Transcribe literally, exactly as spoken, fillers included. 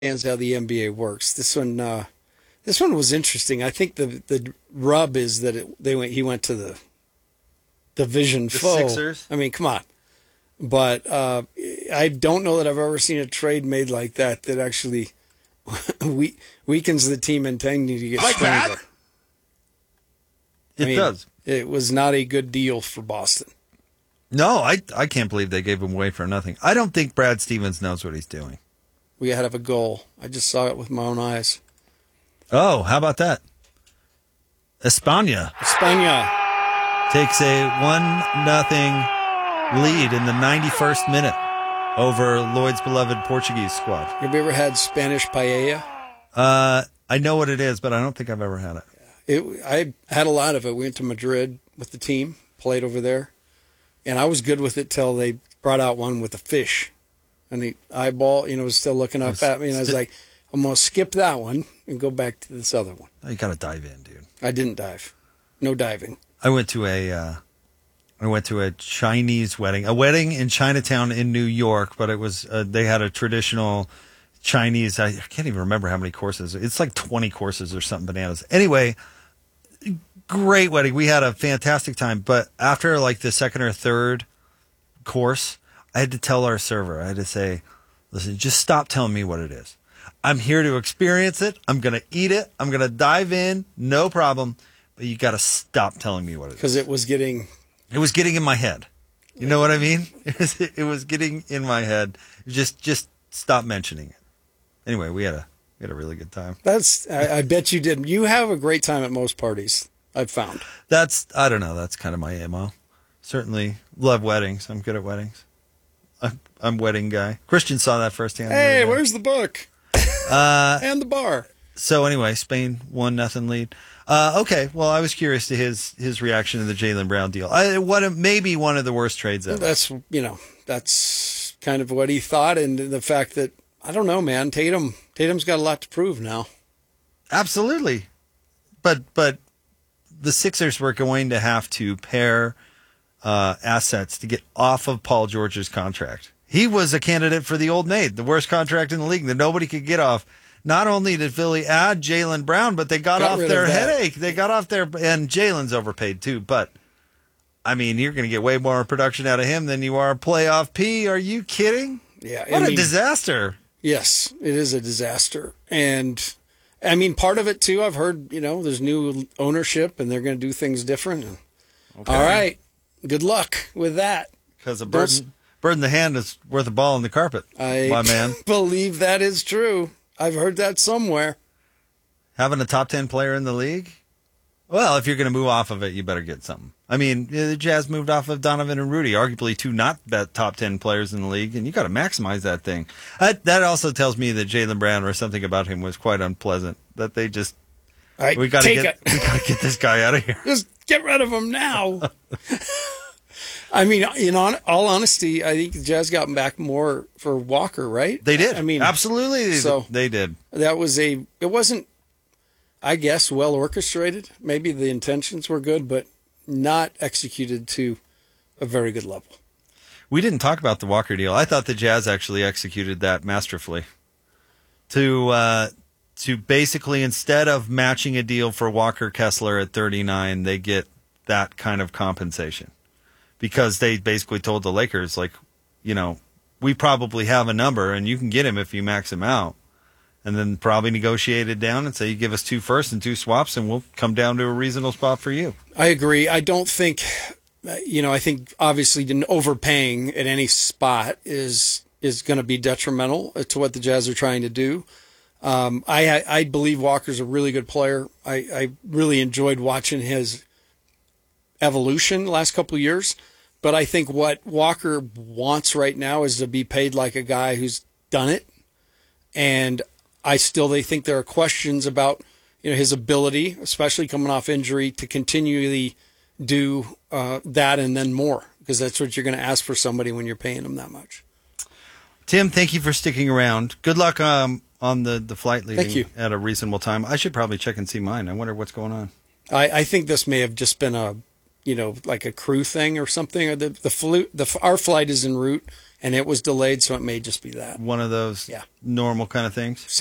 understands how the N B A works. This one, uh, this one was interesting. I think the the rub is that it, they went. He went to the division The foe. Sixers? I mean, come on. But uh, I don't know that I've ever seen a trade made like that that actually we, weakens the team intending to get Like stronger. that? It I mean, does. It was not a good deal for Boston. No, I I can't believe they gave him away for nothing. I don't think Brad Stevens knows what he's doing. We had to have a goal. I just saw it with my own eyes. Oh, how about that? España España. takes a one nothing lead in the ninety-first minute over Lloyd's beloved Portuguese squad. Have you ever had Spanish paella? Uh, I know what it is, but I don't think I've ever had it. It, I had a lot of it. We went to Madrid with the team, played over there, and I was good with it till they brought out one with a fish. And the eyeball, you know, was still looking up at me, and I was like, I'm going to skip that one and go back to this other one. You got to dive in, dude. I didn't dive. No diving. I went to a uh, I went to a Chinese wedding, a wedding in Chinatown in New York, but it was uh, they had a traditional Chinese. I can't even remember how many courses. It's like twenty courses or something bananas. Anyway, great wedding. We had a fantastic time, but after like the second or third course, I had to tell our server. I had to say, "Listen, just stop telling me what it is. I'm here to experience it. I'm going to eat it. I'm going to dive in, no problem. But you got to stop telling me what it is." Because it was getting... It was getting in my head. You know what I mean? It was, it was getting in my head. Just just stop mentioning it. Anyway, we had a we had a really good time. That's. I, I bet you did. You have a great time at most parties, I've found. That's I don't know. That's kind of my M O. Certainly love weddings. I'm good at weddings. I'm I'm wedding guy. Christian saw that firsthand. Hey, where's the book? Uh, and the bar. So anyway, Spain one nothing lead. Uh, okay, well, I was curious to his his reaction to the Jaylen Brown deal. I, what maybe one of the worst trades ever. That's you know that's kind of what he thought, and the fact that I don't know, man. Tatum Tatum's got a lot to prove now. Absolutely, but but the Sixers were going to have to pair uh, assets to get off of Paul George's contract. He was a candidate for the old Nate, the worst contract in the league that nobody could get off. Not only did Philly add Jaylen Brown, but they got, got off their headache. They got off their, and Jaylen's overpaid too. But I mean, you're going to get way more production out of him than you are playoff P. Are you kidding? Yeah, what I a mean, disaster. Yes, it is a disaster, and I mean, part of it too. I've heard, you know, there's new ownership, and they're going to do things different. Okay. All right, good luck with that. Because a bird, bird in the hand is worth a ball in the carpet. I my man. believe that is true. I've heard that somewhere. Having a top ten player in the league? Well, if you're going to move off of it, you better get something. I mean, the Jazz moved off of Donovan and Rudy, arguably two not top ten players in the league, and you got to maximize that thing. That, that also tells me that Jaylen Brown or something about him was quite unpleasant. That they just right, we got to get we got to get this guy out of here. Just get rid of him now. I mean, in all honesty, I think the Jazz got back more for Walker, right? They did. I mean, absolutely. So they did. That was a. It wasn't, I guess, well orchestrated. Maybe the intentions were good, but not executed to a very good level. We didn't talk about the Walker deal. I thought the Jazz actually executed that masterfully. To uh, to basically, instead of matching a deal for Walker Kessler at thirty-nine, they get that kind of compensation. Because they basically told the Lakers, like, you know, we probably have a number and you can get him if you max him out. And then probably negotiate it down and say, you give us two firsts and two swaps and we'll come down to a reasonable spot for you. I agree. I don't think, you know, I think obviously overpaying at any spot is is going to be detrimental to what the Jazz are trying to do. Um, I, I believe Walker's a really good player. I, I really enjoyed watching his evolution the last couple of years. But I think what Walker wants right now is to be paid like a guy who's done it. And I still they think there are questions about you know his ability, especially coming off injury, to continually do uh, that and then more, because that's what you're going to ask for somebody when you're paying them that much. Tim, thank you for sticking around. Good luck um, on the, the flight leaving Thank you. At a reasonable time. I should probably check and see mine. I wonder what's going on. I, I think this may have just been a you know, like a crew thing or something. Or the the flu, the our flight is en route, and it was delayed, so it may just be that. One of those Yeah. normal kind of things.